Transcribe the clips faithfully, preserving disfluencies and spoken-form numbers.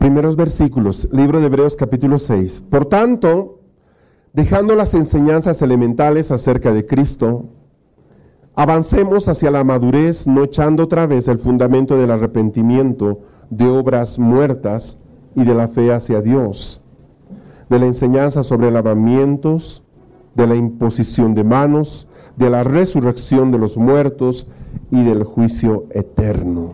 primeros versículos, libro de Hebreos capítulo seis. Por tanto, dejando las enseñanzas elementales acerca de Cristo, avancemos hacia la madurez, no echando otra vez el fundamento del arrepentimiento de obras muertas y de la fe hacia Dios, de la enseñanza sobre lavamientos, de la imposición de manos, de la resurrección de los muertos y del juicio eterno.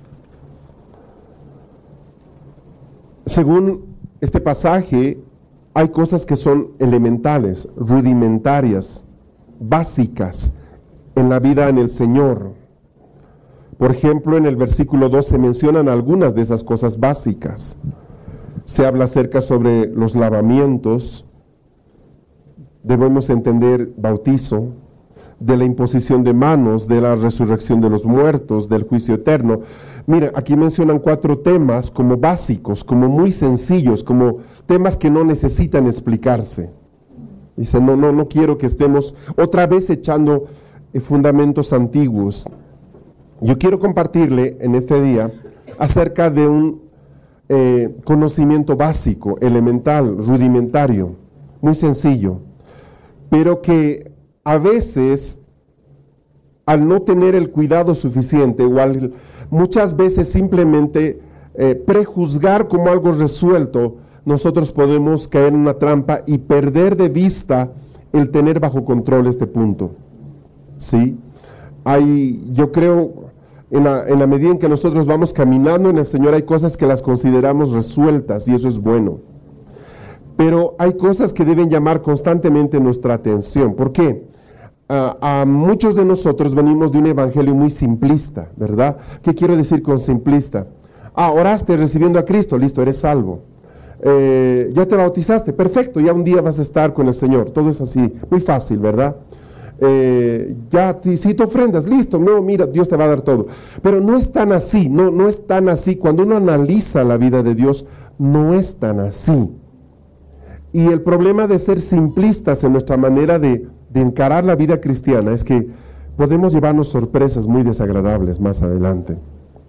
Según este pasaje, hay cosas que son elementales, rudimentarias, básicas en la vida en el Señor. Por ejemplo, en el versículo dos se mencionan algunas de esas cosas básicas. Se habla acerca sobre los lavamientos, debemos entender bautizo, de la imposición de manos, de la resurrección de los muertos, del juicio eterno. Mira, aquí mencionan cuatro temas como básicos, como muy sencillos, como temas que no necesitan explicarse. Dice, no, no, no quiero que estemos otra vez echando eh, fundamentos antiguos. Yo quiero compartirle en este día acerca de un eh, conocimiento básico, elemental, rudimentario, muy sencillo, pero que a veces, al no tener el cuidado suficiente o al, muchas veces simplemente eh, prejuzgar como algo resuelto, nosotros podemos caer en una trampa y perder de vista el tener bajo control este punto. ¿Sí? Hay, yo creo, en la, en la medida en que nosotros vamos caminando en el Señor, hay cosas que las consideramos resueltas y eso es bueno. Pero hay cosas que deben llamar constantemente nuestra atención. ¿Por qué? Uh, a muchos de nosotros venimos de un evangelio muy simplista, ¿verdad? ¿Qué quiero decir con simplista? Ah, oraste recibiendo a Cristo, listo, eres salvo. Eh, ya te bautizaste, perfecto, ya un día vas a estar con el Señor. Todo es así, muy fácil, ¿verdad? Eh, ya te, si te ofrendas, listo, no, mira, Dios te va a dar todo. Pero no es tan así, no, no es tan así. Cuando uno analiza la vida de Dios, no es tan así. Y el problema de ser simplistas en nuestra manera de de encarar la vida cristiana es que podemos llevarnos sorpresas muy desagradables más adelante.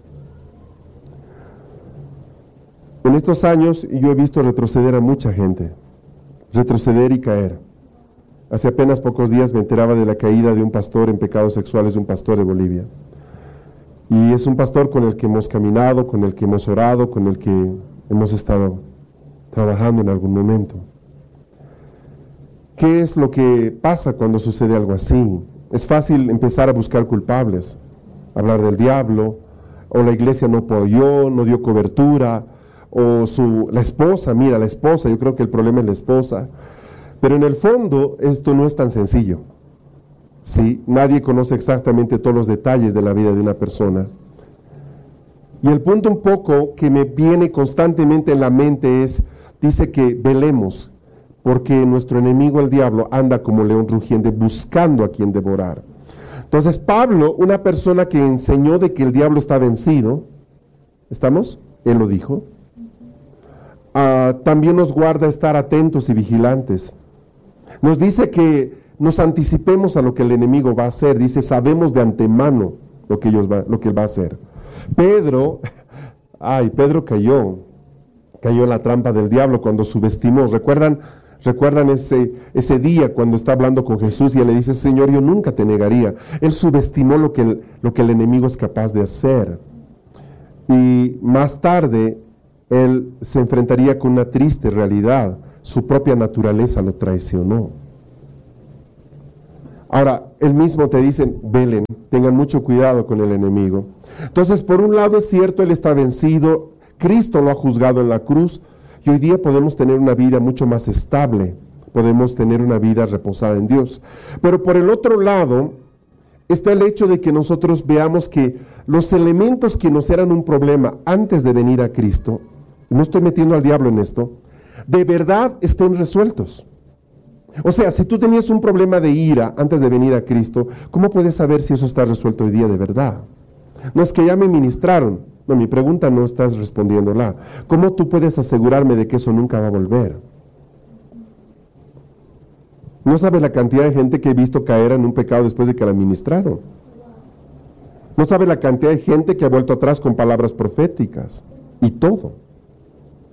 En estos años yo he visto retroceder a mucha gente, retroceder y caer. Hace apenas pocos días me enteraba de la caída de un pastor en pecados sexuales, de un pastor de Bolivia. Y es un pastor con el que hemos caminado, con el que hemos orado, con el que hemos estado trabajando en algún momento. ¿Qué es lo que pasa cuando sucede algo así? Es fácil empezar a buscar culpables, hablar del diablo, o la iglesia no apoyó, no dio cobertura, o su, la esposa, mira, la esposa, yo creo que el problema es la esposa. Pero en el fondo esto no es tan sencillo. ¿Sí? Nadie conoce exactamente todos los detalles de la vida de una persona. Y el punto un poco que me viene constantemente en la mente es, dice que velemos, porque nuestro enemigo el diablo anda como león rugiente buscando a quien devorar. Entonces Pablo, una persona que enseñó de que el diablo está vencido, ¿estamos? Él lo dijo. Uh, también nos guarda estar atentos y vigilantes. Nos dice que nos anticipemos a lo que el enemigo va a hacer. Dice, sabemos de antemano lo que, ellos va, lo que él va a hacer. Pedro, ay, Pedro cayó, cayó en la trampa del diablo cuando subestimó. ¿Recuerdan? ¿Recuerdan ese, ese día cuando está hablando con Jesús y él le dice, Señor, yo nunca te negaría? Él subestimó lo que el, lo que el enemigo es capaz de hacer. Y más tarde, él se enfrentaría con una triste realidad. Su propia naturaleza lo traicionó. Ahora, él mismo te dice, velen, tengan mucho cuidado con el enemigo. Entonces, por un lado es cierto, él está vencido, Cristo lo ha juzgado en la cruz, y hoy día podemos tener una vida mucho más estable, podemos tener una vida reposada en Dios. Pero por el otro lado, está el hecho de que nosotros veamos que los elementos que nos eran un problema antes de venir a Cristo, no estoy metiendo al diablo en esto, de verdad estén resueltos. O sea, si tú tenías un problema de ira antes de venir a Cristo, ¿cómo puedes saber si eso está resuelto hoy día de verdad? No es que ya me ministraron. No, mi pregunta no estás respondiéndola. ¿Cómo tú puedes asegurarme de que eso nunca va a volver? No sabes la cantidad de gente que he visto caer en un pecado después de que la ministraron. No sabes la cantidad de gente que ha vuelto atrás con palabras proféticas y todo.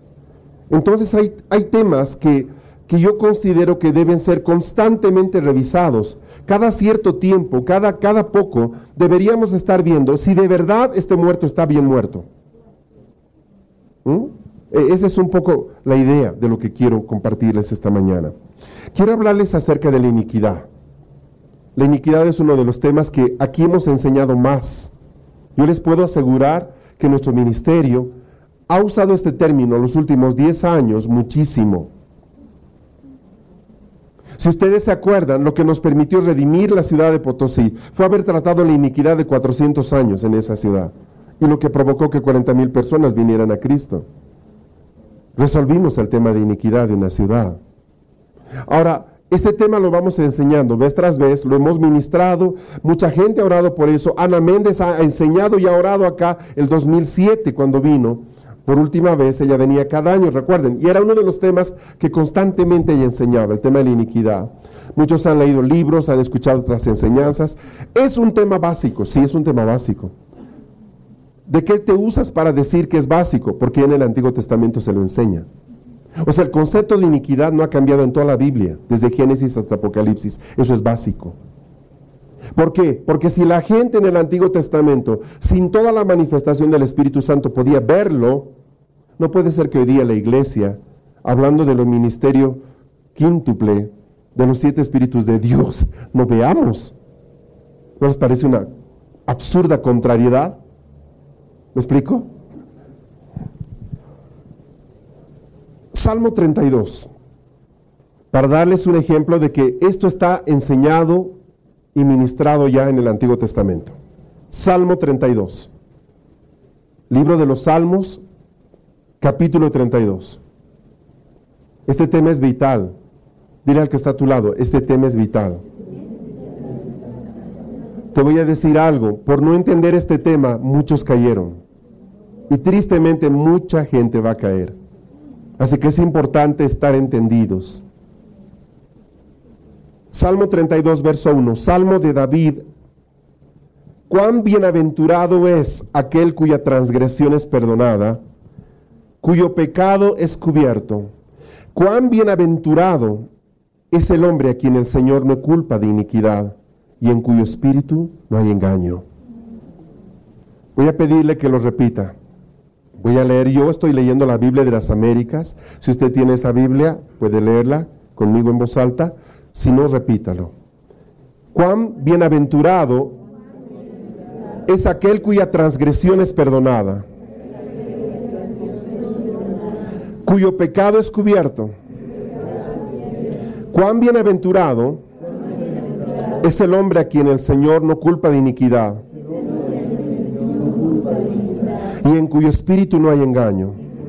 Entonces hay, hay temas que, que yo considero que deben ser constantemente revisados. Cada cierto tiempo, cada, cada poco, deberíamos estar viendo si de verdad este muerto está bien muerto. ¿Mm? Esa es un poco la idea de lo que quiero compartirles esta mañana. Quiero hablarles acerca de la iniquidad. La iniquidad es uno de los temas que aquí hemos enseñado más. Yo les puedo asegurar que nuestro ministerio ha usado este término los últimos diez años muchísimo. Si ustedes se acuerdan, lo que nos permitió redimir la ciudad de Potosí fue haber tratado la iniquidad de cuatrocientos años en esa ciudad, y lo que provocó que cuarenta mil personas vinieran a Cristo. Resolvimos el tema de iniquidad de una ciudad. Ahora, este tema lo vamos enseñando vez tras vez, lo hemos ministrado, mucha gente ha orado por eso. Ana Méndez ha enseñado y ha orado acá el dos mil siete cuando vino. Por última vez, ella venía cada año, recuerden, y era uno de los temas que constantemente ella enseñaba, el tema de la iniquidad. Muchos han leído libros, han escuchado otras enseñanzas. Es un tema básico, sí, es un tema básico. ¿De qué te usas para decir que es básico? Porque en el Antiguo Testamento se lo enseña. O sea, el concepto de iniquidad no ha cambiado en toda la Biblia, desde Génesis hasta Apocalipsis. Eso es básico. ¿Por qué? Porque si la gente en el Antiguo Testamento, sin toda la manifestación del Espíritu Santo, podía verlo, no puede ser que hoy día la iglesia, hablando de lo ministerio quíntuple, de los siete espíritus de Dios, no veamos. ¿No les parece una absurda contrariedad? ¿Me explico? Salmo treinta y dos, para darles un ejemplo de que esto está enseñado y ministrado ya en el Antiguo Testamento. Salmo treinta y dos, libro de los Salmos, capítulo treinta y dos. Este tema es vital. Dile al que está a tu lado, este tema es vital. Te voy a decir algo, por no entender este tema, muchos cayeron. Y tristemente mucha gente va a caer. Así que es importante estar entendidos. Salmo treinta y dos, verso uno. Salmo de David. Cuán bienaventurado es aquel cuya transgresión es perdonada, cuyo pecado es cubierto. Cuán bienaventurado es el hombre a quien el Señor no culpa de iniquidad y en cuyo espíritu no hay engaño. Voy a pedirle que lo repita. Voy a leer, yo estoy leyendo la Biblia de las Américas. Si usted tiene esa Biblia, puede leerla conmigo en voz alta. Si no, repítalo. Cuán bienaventurado es aquel cuya transgresión es perdonada, cuyo pecado es cubierto. Cuán bienaventurado es el hombre a quien el Señor no culpa de iniquidad y en cuyo espíritu no hay engaño.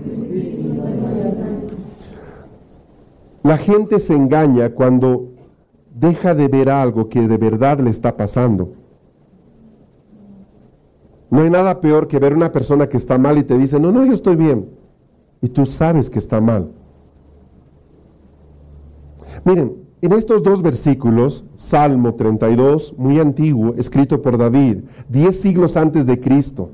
La gente se engaña cuando deja de ver algo que de verdad le está pasando. No hay nada peor que ver una persona que está mal y te dice, no, no, yo estoy bien. Y tú sabes que está mal. Miren, en estos dos versículos, Salmo treinta y dos, muy antiguo, escrito por David, diez siglos antes de Cristo.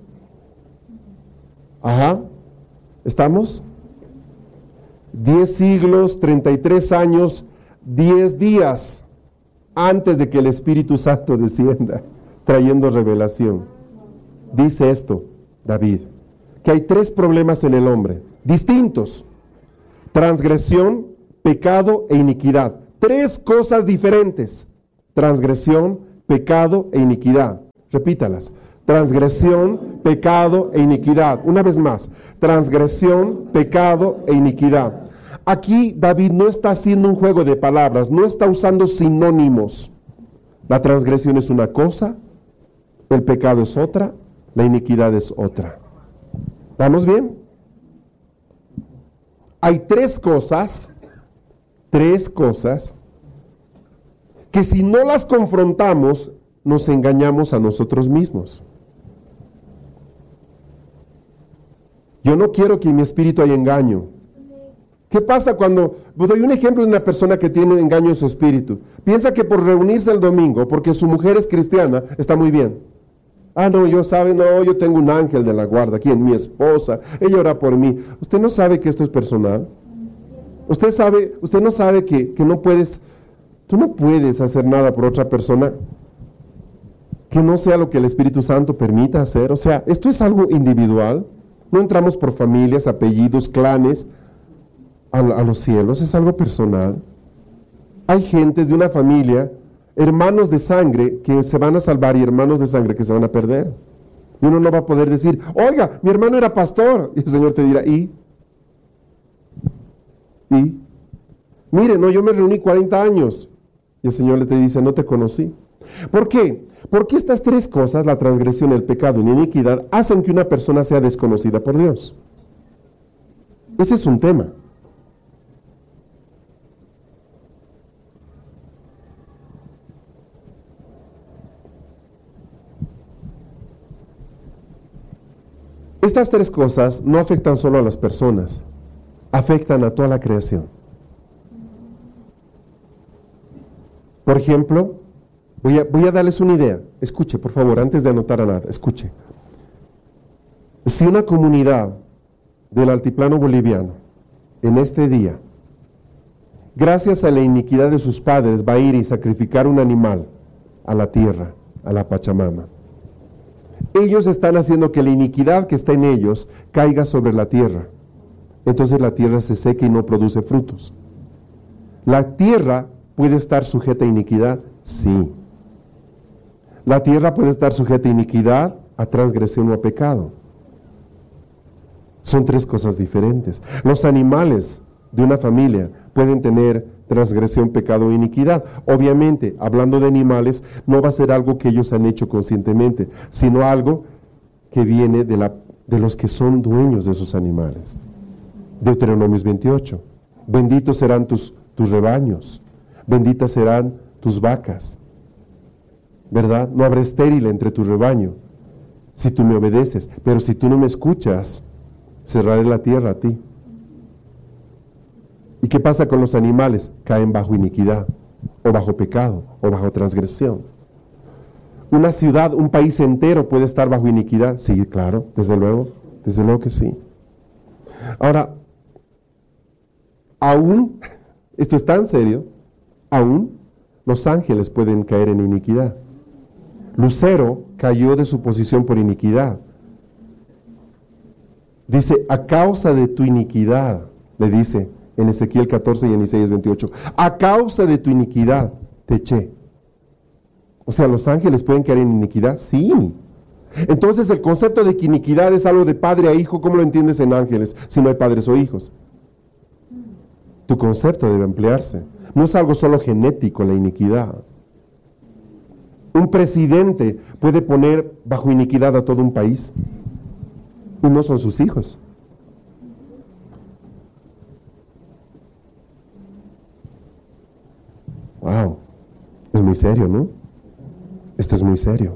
Ajá, ¿estamos? Diez siglos, treinta y tres años, diez días antes de que el Espíritu Santo descienda, trayendo revelación. Dice esto, David, que hay tres problemas en el hombre, distintos: transgresión, pecado e iniquidad. Tres cosas diferentes: transgresión, pecado e iniquidad. Repítalas: transgresión, pecado e iniquidad. Una vez más: transgresión, pecado e iniquidad. Aquí David no está haciendo un juego de palabras, no está usando sinónimos. La transgresión es una cosa, el pecado es otra, la iniquidad es otra. ¿Estamos bien? Hay tres cosas, tres cosas, que si no las confrontamos, nos engañamos a nosotros mismos. Yo no quiero que en mi espíritu haya engaño. ¿Qué pasa cuando, doy un ejemplo de una persona que tiene engaño en su espíritu? Piensa que por reunirse el domingo, porque su mujer es cristiana, está muy bien. Ah, no, yo sabe, no, yo tengo un ángel de la guarda, quien mi esposa, ella ora por mí. Usted no sabe que esto es personal. Usted sabe, usted no sabe que, que no puedes, tú no puedes hacer nada por otra persona que no sea lo que el Espíritu Santo permita hacer. O sea, esto es algo individual. No entramos por familias, apellidos, clanes a, a los cielos, es algo personal. Hay gentes de una familia, hermanos de sangre que se van a salvar y hermanos de sangre que se van a perder. Y uno no va a poder decir, oiga, mi hermano era pastor. Y el Señor te dirá, ¿y? ¿Y? Mire, no, yo me reuní cuarenta años. Y el Señor le te dice, no te conocí. ¿Por qué? Porque estas tres cosas, la transgresión, el pecado y la iniquidad, hacen que una persona sea desconocida por Dios. Ese es un tema. Estas tres cosas no afectan solo a las personas, afectan a toda la creación. Por ejemplo, voy a, voy a darles una idea. Escuche, por favor, antes de anotar a nada, escuche. Si una comunidad del altiplano boliviano, en este día, gracias a la iniquidad de sus padres, va a ir y sacrificar un animal a la tierra, a la Pachamama, ellos están haciendo que la iniquidad que está en ellos caiga sobre la tierra. Entonces la tierra se seca y no produce frutos. ¿La tierra puede estar sujeta a iniquidad? Sí. La tierra puede estar sujeta a iniquidad, a transgresión o a pecado. Son tres cosas diferentes. Los animales de una familia pueden tener transgresión, pecado e iniquidad. Obviamente, hablando de animales, no va a ser algo que ellos han hecho conscientemente, sino algo que viene de, la, de los que son dueños de esos animales. Deuteronomios veintiocho. Benditos serán tus, tus rebaños, benditas serán tus vacas, ¿verdad? No habrá estéril entre tu rebaño, si tú me obedeces, pero si tú no me escuchas, cerraré la tierra a ti. ¿Y qué pasa con los animales? Caen bajo iniquidad, o bajo pecado, o bajo transgresión. Una ciudad, un país entero puede estar bajo iniquidad. Sí, claro, desde luego, desde luego que sí. Ahora, aún, esto es tan serio, aún los ángeles pueden caer en iniquidad. Lucero cayó de su posición por iniquidad. Dice, a causa de tu iniquidad, le dice en Ezequiel catorce y en Isaías veintiocho, a causa de tu iniquidad te eché. O sea, ¿los ángeles pueden caer en iniquidad? Sí. Entonces el concepto de que iniquidad es algo de padre a hijo, ¿cómo lo entiendes en ángeles si no hay padres o hijos? Tu concepto debe ampliarse. No es algo solo genético la iniquidad. Un presidente puede poner bajo iniquidad a todo un país y no son sus hijos. Wow, es muy serio, ¿no? Esto es muy serio.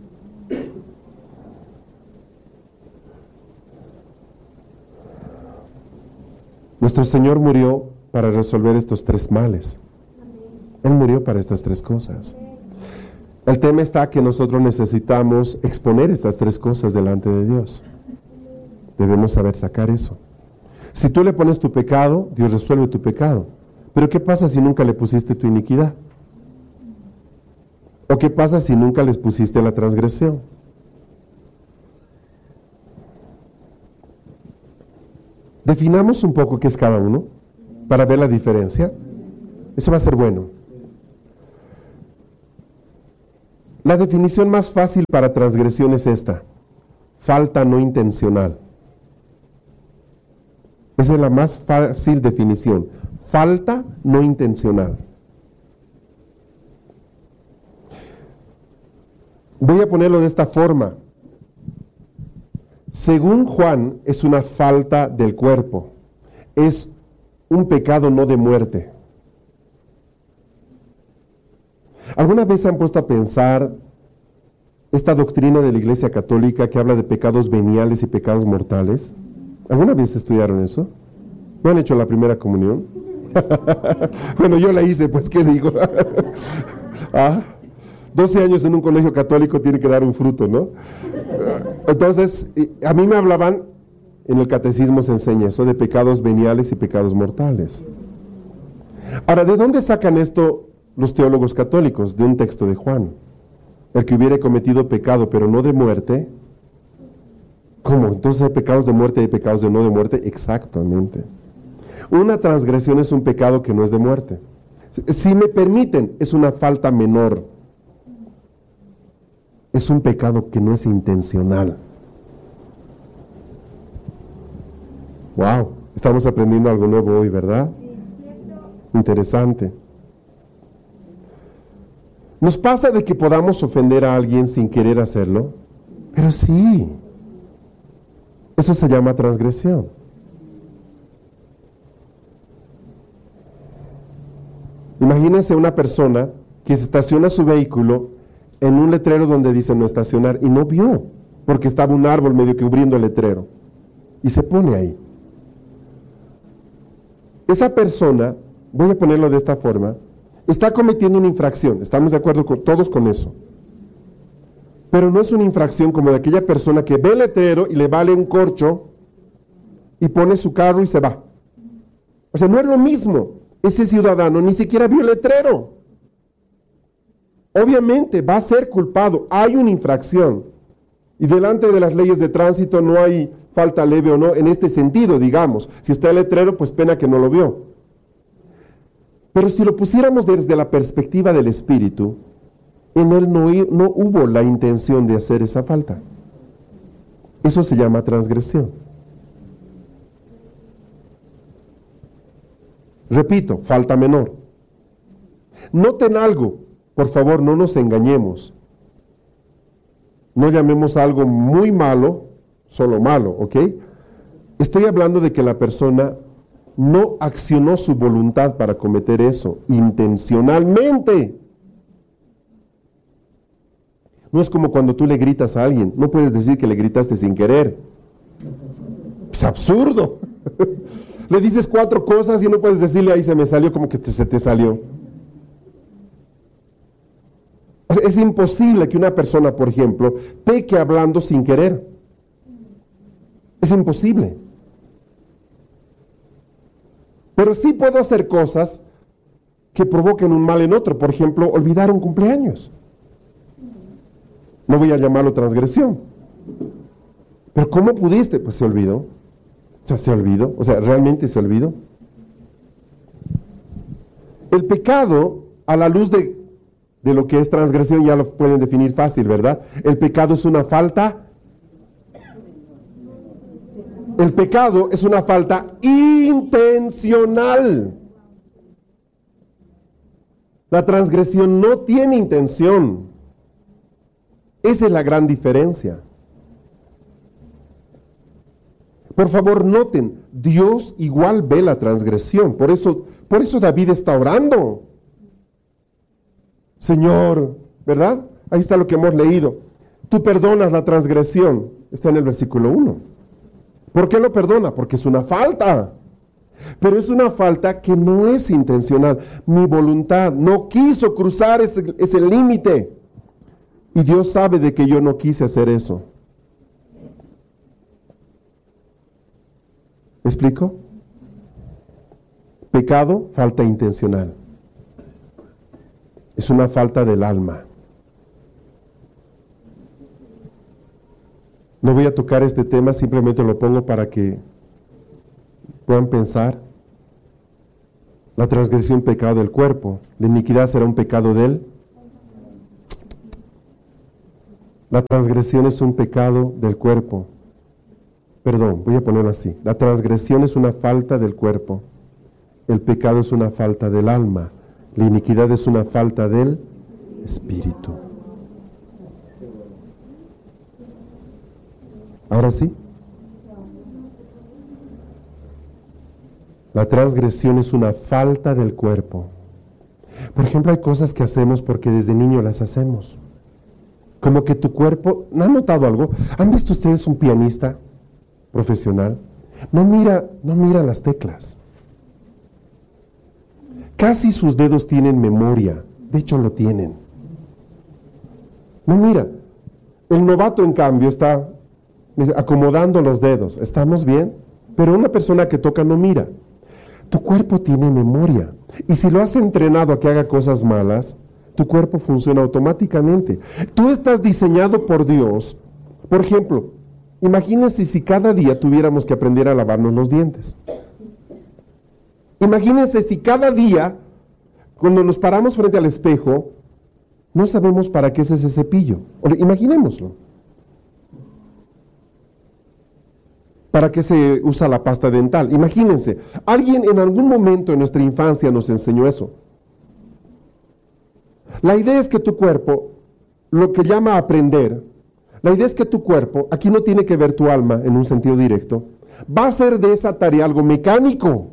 Nuestro Señor murió para resolver estos tres males. Él murió para estas tres cosas. El tema está que nosotros necesitamos exponer estas tres cosas delante de Dios. Debemos saber sacar eso. Si tú le pones tu pecado, Dios resuelve tu pecado. Pero ¿qué pasa si nunca le pusiste tu iniquidad? ¿O qué pasa si nunca les pusiste la transgresión? Definamos un poco qué es cada uno para ver la diferencia. Eso va a ser bueno. La definición más fácil para transgresión es esta: falta no intencional. Esa es la más fácil definición. Falta no intencional. Voy a ponerlo de esta forma. Según Juan, es una falta del cuerpo. Es un pecado no de muerte. ¿Alguna vez se han puesto a pensar esta doctrina de la Iglesia Católica que habla de pecados veniales y pecados mortales? ¿Alguna vez estudiaron eso? ¿No han hecho la primera comunión? Bueno, yo la hice, pues, ¿qué digo? ¿Ah? doce años en un colegio católico tiene que dar un fruto, ¿no? Entonces, a mí me hablaban, en el catecismo se enseña eso, de pecados veniales y pecados mortales. Ahora, ¿de dónde sacan esto los teólogos católicos? De un texto de Juan. El que hubiere cometido pecado, pero no de muerte. ¿Cómo? Entonces hay pecados de muerte y hay pecados de no de muerte. Exactamente. Una transgresión es un pecado que no es de muerte. Si me permiten, es una falta menor. Es un pecado que no es intencional. Wow, estamos aprendiendo algo nuevo hoy, ¿verdad? Interesante. ¿Nos pasa de que podamos ofender a alguien sin querer hacerlo? Pero sí. Eso se llama transgresión. Imagínense una persona que se estaciona su vehículo en un letrero donde dice no estacionar y no vio, porque estaba un árbol medio que cubriendo el letrero, y se pone ahí. Esa persona, voy a ponerlo de esta forma, está cometiendo una infracción, estamos de acuerdo con, todos con eso, pero no es una infracción como de aquella persona que ve el letrero y le vale un corcho y pone su carro y se va. O sea, no es lo mismo. Ese ciudadano ni siquiera vio el letrero. Obviamente va a ser culpado, hay una infracción, y delante de las leyes de tránsito no hay falta leve o no, en este sentido, digamos, si está el letrero, pues pena que no lo vio. Pero si lo pusiéramos desde la perspectiva del Espíritu, en él no, no hubo la intención de hacer esa falta. Eso se llama transgresión. Repito, falta menor. Noten algo, por favor, no nos engañemos. No llamemos algo muy malo, solo malo, ¿ok? Estoy hablando de que la persona no accionó su voluntad para cometer eso intencionalmente. No es como cuando tú le gritas a alguien, no puedes decir que le gritaste sin querer. Es absurdo. Le dices cuatro cosas y no puedes decirle ahí se me salió, como que te, se te salió. O sea, es imposible que una persona, por ejemplo, peque hablando sin querer. Es imposible. Pero sí puedo hacer cosas que provoquen un mal en otro. Por ejemplo, olvidar un cumpleaños. No voy a llamarlo transgresión. Pero ¿cómo pudiste? Pues se olvidó. O sea, se olvidó. O sea, realmente se olvidó. El pecado, a la luz de, de lo que es transgresión, ya lo pueden definir fácil, ¿verdad? El pecado es una falta. El pecado es una falta intencional. La transgresión no tiene intención. Esa es la gran diferencia. Por favor, noten, Dios igual ve la transgresión. Por eso, por eso David está orando. Señor, ¿verdad? Ahí está lo que hemos leído. Tú perdonas la transgresión. Está en el versículo uno. ¿Por qué lo perdona? Porque es una falta. Pero es una falta que no es intencional. Mi voluntad no quiso cruzar ese, ese límite. Y Dios sabe de que yo no quise hacer eso. ¿Me explico? Pecado, falta intencional. Es una falta del alma. No voy a tocar este tema, simplemente lo pongo para que puedan pensar. La transgresión, pecado del cuerpo. La iniquidad será un pecado de él. La transgresión es un pecado del cuerpo. Perdón, voy a ponerlo así. La transgresión es una falta del cuerpo. El pecado es una falta del alma. La iniquidad es una falta del espíritu. Ahora sí. La transgresión es una falta del cuerpo. Por ejemplo, hay cosas que hacemos porque desde niño las hacemos. Como que tu cuerpo, ¿no han notado algo? ¿Han visto ustedes un pianista profesional? No mira, no mira las teclas. Casi sus dedos tienen memoria. De hecho, lo tienen. No mira. El novato, en cambio, está acomodando los dedos. ¿Estamos bien? Pero una persona que toca no mira. Tu cuerpo tiene memoria. Y si lo has entrenado a que haga cosas malas, tu cuerpo funciona automáticamente. Tú estás diseñado por Dios. Por ejemplo, imagínense si cada día tuviéramos que aprender a lavarnos los dientes. Imagínense si cada día, cuando nos paramos frente al espejo, no sabemos para qué es ese cepillo. Imaginémoslo. ¿Para qué se usa la pasta dental? Imagínense, alguien en algún momento en nuestra infancia nos enseñó eso. La idea es que tu cuerpo, lo que llama aprender, la idea es que tu cuerpo, aquí no tiene que ver tu alma en un sentido directo, va a hacer de esa tarea algo mecánico.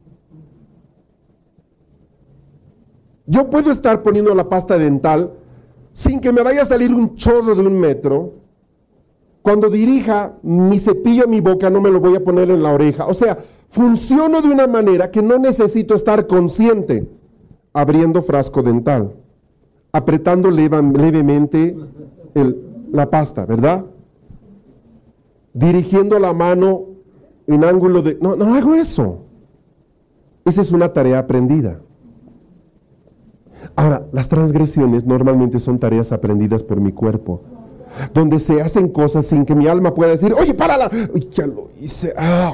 Yo puedo estar poniendo la pasta dental sin que me vaya a salir un chorro de un metro. Cuando dirija mi cepillo a mi boca, no me lo voy a poner en la oreja. O sea, funciono de una manera que no necesito estar consciente. Abriendo frasco dental, apretando leva, levemente el, la pasta, ¿verdad? Dirigiendo la mano en ángulo de... No, no hago eso. Esa es una tarea aprendida. Ahora, las transgresiones normalmente son tareas aprendidas por mi cuerpo, donde se hacen cosas sin que mi alma pueda decir, oye, párala, uy, ya lo hice, ah.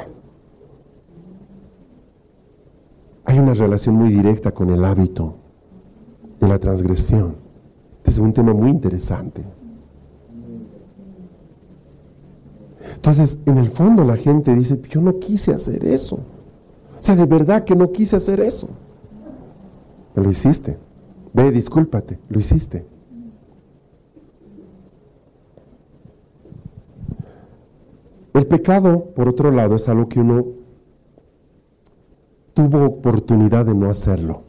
Hay una relación muy directa con el hábito de la transgresión. Es un tema muy interesante. Entonces, en el fondo la gente dice, yo no quise hacer eso. O sea, de verdad que no quise hacer eso. Pero lo hiciste. Ve, discúlpate, lo hiciste. El pecado, por otro lado, es algo que uno tuvo oportunidad de no hacerlo.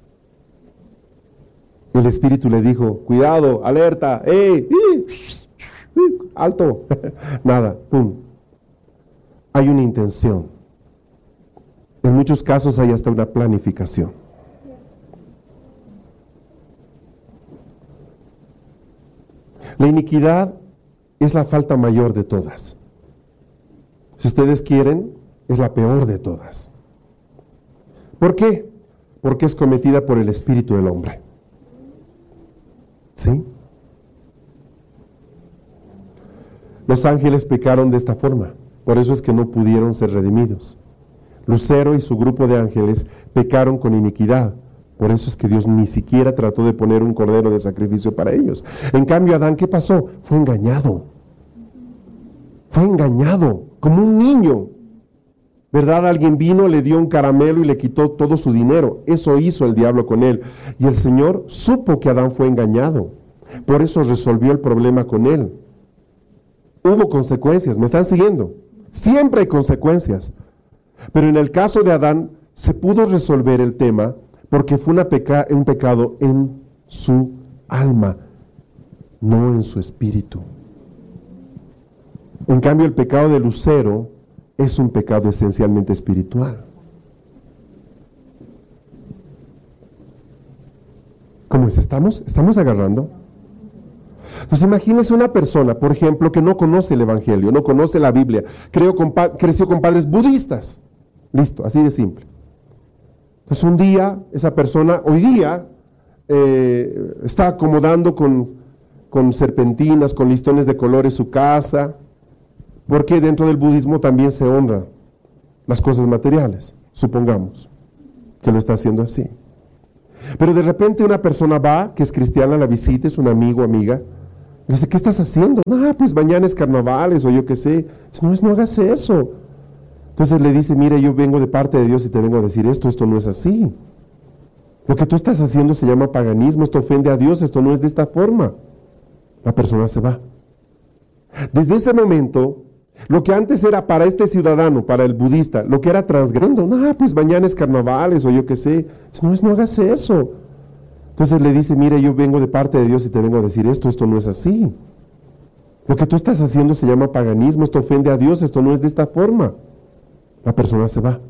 El Espíritu le dijo, cuidado, alerta, ¡eh! ¡eh! ¡Alto! Nada, ¡pum! Hay una intención. En muchos casos hay hasta una planificación. La iniquidad es la falta mayor de todas. Si ustedes quieren, es la peor de todas. ¿Por qué? Porque es cometida por el espíritu del hombre. ¿Sí? Los ángeles pecaron de esta forma, por eso es que no pudieron ser redimidos. Lucero y su grupo de ángeles pecaron con iniquidad, por eso es que Dios ni siquiera trató de poner un cordero de sacrificio para ellos. En cambio, Adán, ¿qué pasó? Fue engañado. Fue engañado, como un niño. ¿Verdad? Alguien vino, le dio un caramelo y le quitó todo su dinero. Eso hizo el diablo con él. Y el Señor supo que Adán fue engañado. Por eso resolvió el problema con él. Hubo consecuencias, ¿me están siguiendo? Siempre hay consecuencias. Pero en el caso de Adán, se pudo resolver el tema porque fue una peca- un pecado en su alma, no en su espíritu. En cambio, el pecado de Lucero es un pecado esencialmente espiritual. ¿Cómo es? ¿Estamos? ¿Estamos agarrando? Entonces imagínense una persona, por ejemplo, que no conoce el Evangelio, no conoce la Biblia, creó con pa- creció con padres budistas. Listo, así de simple. Entonces un día, esa persona, hoy día, eh, está acomodando con, con serpentinas, con listones de colores su casa, porque dentro del budismo también se honra las cosas materiales, supongamos que lo está haciendo así. Pero de repente una persona va, que es cristiana, la visita, es un amigo, amiga, y dice, ¿qué estás haciendo? Ah, pues mañana es carnavales o yo qué sé. Dice, no, no hagas eso. Entonces le dice, mira, yo vengo de parte de Dios y te vengo a decir esto, esto no es así. Lo que tú estás haciendo se llama paganismo, esto ofende a Dios, esto no es de esta forma. La persona se va. Desde ese momento, lo que antes era para este ciudadano, para el budista, lo que era transgrediendo, no, pues mañana es carnavales o yo qué sé. Dice, no, no hagas eso. Entonces le dice, mira, yo vengo de parte de Dios y te vengo a decir esto, esto no es así. Lo que tú estás haciendo se llama paganismo, esto ofende a Dios, esto no es de esta forma. La persona se va.